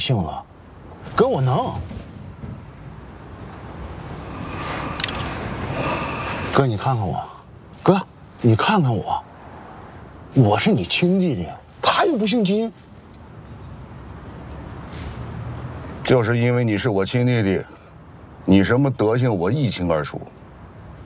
信了，哥我能。哥你看看我，哥你看看我，我是你亲弟弟，他又不姓金。 就是因为你是我亲弟弟，你什么德行我一清二楚。